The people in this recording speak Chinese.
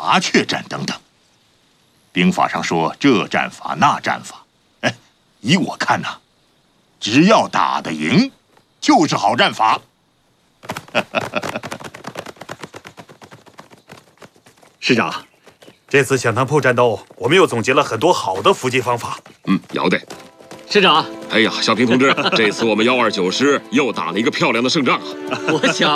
麻雀战等等。兵法上说这战法那战法，哎，依我看呐，只要打得赢，就是好战法。 师长，这次响堂铺战斗，我们又总结了很多好的伏击方法。 要得。 师长， 哎呀，小平同志，这次我们129师又打了一个漂亮的胜仗啊！ 我想